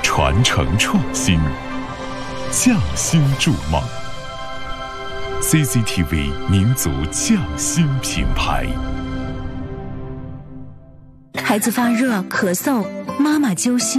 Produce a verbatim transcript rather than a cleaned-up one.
传承创新，匠心筑梦。C C T V 民族匠心品牌。 孩子发热、咳嗽，妈妈揪心。